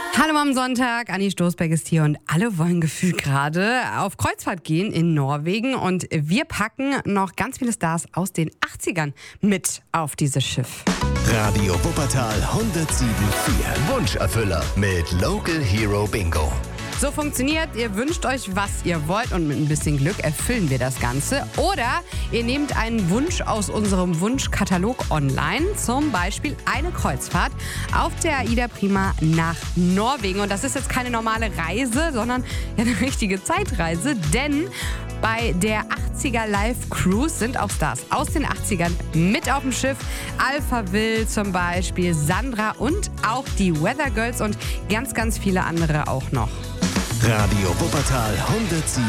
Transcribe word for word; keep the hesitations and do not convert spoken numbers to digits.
Hallo am Sonntag, Anni Stoßberg ist hier und alle wollen gefühlt gerade auf Kreuzfahrt gehen in Norwegen und wir packen noch ganz viele Stars aus den achtzigern mit auf dieses Schiff. Radio Wuppertal hundertsieben Komma vier. Wunscherfüller mit Local Hero Bingo. So funktioniert, ihr wünscht euch, was ihr wollt und mit ein bisschen Glück erfüllen wir das Ganze. Oder ihr nehmt einen Wunsch aus unserem Wunschkatalog online, zum Beispiel eine Kreuzfahrt auf der AIDA Prima nach Norwegen. Und das ist jetzt keine normale Reise, sondern eine richtige Zeitreise, denn bei der achtziger Live Cruise sind auch Stars aus den achtzigern mit auf dem Schiff. Alpha Will zum Beispiel, Sandra und auch die Weather Girls und ganz, ganz viele andere auch noch. Radio Wuppertal hundertsieben.